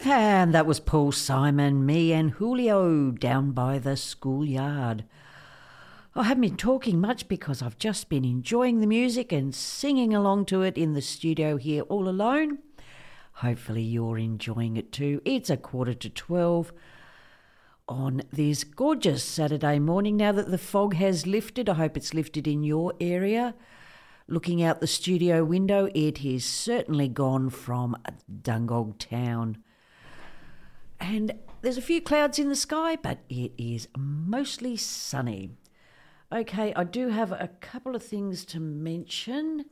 And that was Paul Simon, me and Julio down by the schoolyard. I haven't been talking much because I've just been enjoying the music and singing along to it in the studio here all alone. Hopefully you're enjoying it too. It's 11:45 on this gorgeous Saturday morning. Now that the fog has lifted, I hope it's lifted in your area. Looking out the studio window, it is certainly gone from Dungog town. And there's a few clouds in the sky, but it is mostly sunny. Okay, I do have a couple of things to mention.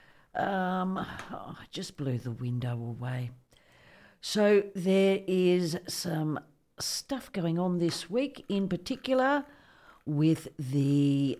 I just blew the window away. So there is some stuff going on this week, in particular with the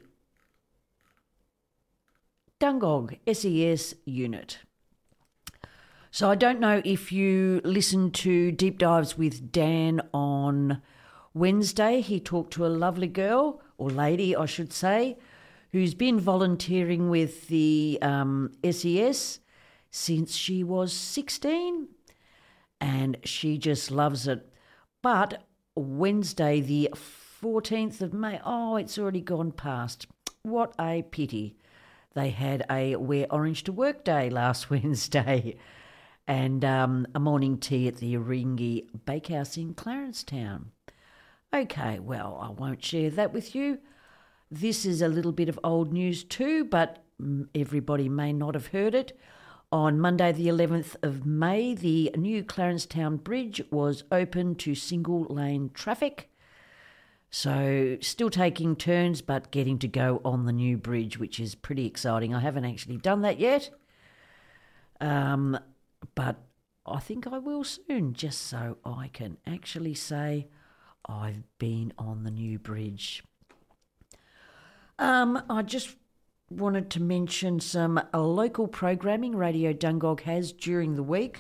Dungog SES unit. So I don't know if you listened to Deep Dives with Dan on Wednesday. He talked to a lovely girl, or lady I should say, who's been volunteering with the SES since she was 16, and she just loves it. But Wednesday the 14th of May, it's already gone past. What a pity. They had a Wear Orange to Work Day last Wednesday and a morning tea at the Iringi Bakehouse in Clarencetown. Okay, well, I won't share that with you. This is a little bit of old news too, but everybody may not have heard it. On Monday the 11th of May, the new Clarencetown Bridge was open to single-lane traffic. So still taking turns, but getting to go on the new bridge, which is pretty exciting. I haven't actually done that yet, but I think I will soon, just so I can actually say I've been on the new bridge. I just wanted to mention some local programming Radio Dungog has during the week.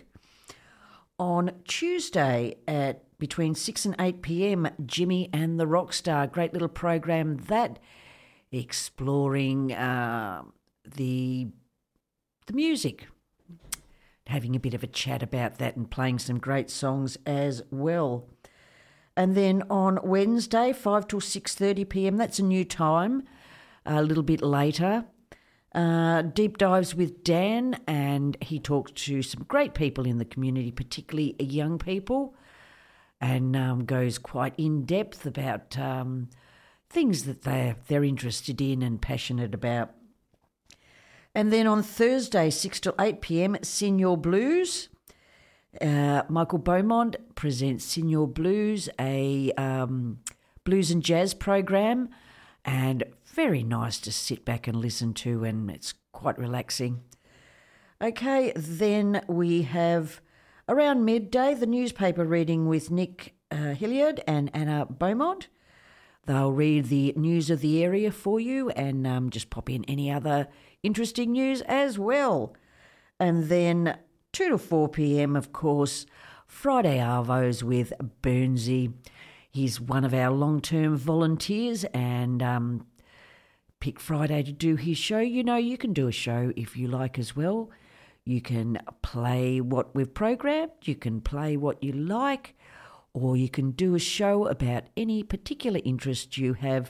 On Tuesday at between 6 and 8 p.m, Jimmy and the Rockstar, great little program that exploring the music, having a bit of a chat about that and playing some great songs as well. And then on Wednesday, 5 till 6:30 p.m, that's a new time, a little bit later. Deep Dives with Dan, and he talks to some great people in the community, particularly young people, and goes quite in depth about things that they're interested in and passionate about. And then on Thursday, 6 till 8 p.m, Senior Blues. Michael Beaumont presents Senior Blues, a blues and jazz program, and very nice to sit back and listen to, and it's quite relaxing. Okay, then we have around midday the newspaper reading with Nick Hilliard and Anna Beaumont. They'll read the news of the area for you and just pop in any other interesting news as well. And then 2 to 4 p.m, of course, Friday Arvos with Burnsy. He's one of our long-term volunteers and picked Friday to do his show. You know, you can do a show if you like as well. You can play what we've programmed, you can play what you like, or you can do a show about any particular interest you have,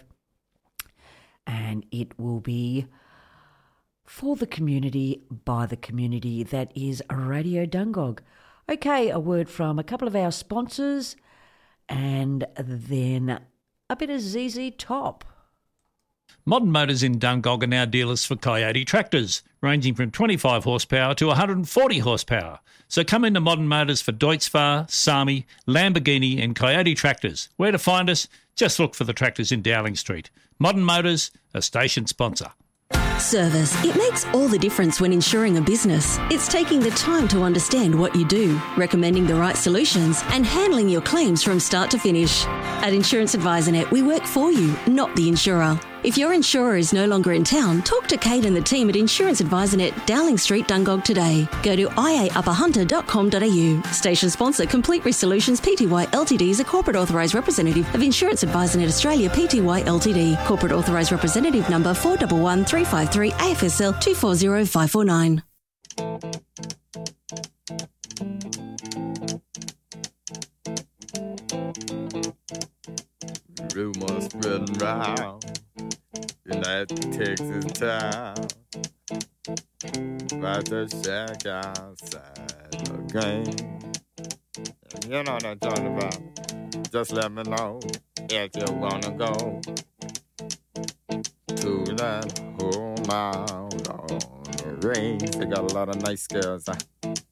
and it will be for the community, by the community. That is Radio Dungog. Okay, a word from a couple of our sponsors, and then a bit of ZZ Top. Modern Motors in Dungog are now dealers for Coyote tractors, ranging from 25 horsepower to 140 horsepower. So come into Modern Motors for Deutz-Fahr, Sami, Lamborghini and Coyote tractors. Where to find us? Just look for the tractors in Dowling Street. Modern Motors, a station sponsor. Service. It makes all the difference when insuring a business. It's taking the time to understand what you do, recommending the right solutions, and handling your claims from start to finish. At Insurance AdvisorNet, we work for you, not the insurer. If your insurer is no longer in town, talk to Kate and the team at Insurance AdvisorNet, Dowling Street, Dungog today. Go to iaupperhunter.com.au. Station sponsor Complete Risk Solutions Pty Ltd is a corporate authorised representative of Insurance AdvisorNet Australia Pty Ltd. Corporate authorised representative number 411353 AFSL 240549. spreading round in that Texas town. About to shack outside the game. You know what I'm talking about. Just let me know if you wanna go to that home out on the range. They got a lot of nice girls.